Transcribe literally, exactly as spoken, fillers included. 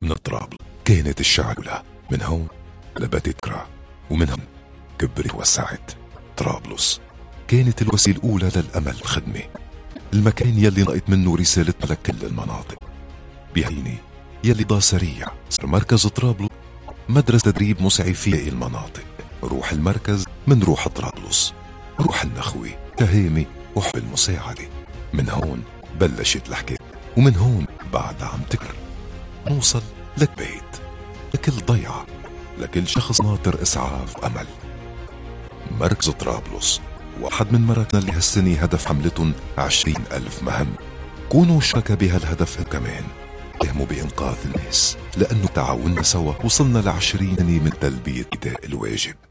من طرابلس كانت الشعلة، من هون لبتت كرة، ومن هون كبرت وسعت. طرابلس كانت الوسيلة الأولى للأمل الخدمة، المكان يلي نقت منه رسالتنا لكل المناطق. بهيني يلي ضا سريع صار مركز طرابلس مدرسة تدريب مسعفي المناطق. روح المركز من روح طرابلس، روح النخوة، تهامة وحب المساعدة. من هون بلشت الحكاية، ومن هون بعد عم تكبر، نوصل لك بيت، لكل ضيعة، لكل شخص ناطر إسعاف أمل. مركز طرابلس واحد من مراكزنا اللي هالسنة هدف حملتهم عشرين ألف مهم. كونوا شركة بهالهدف كمان، قاموا بإنقاذ الناس، لأنه تعاوننا سوا وصلنا لعشرين سنة من تلبية أداء الواجب.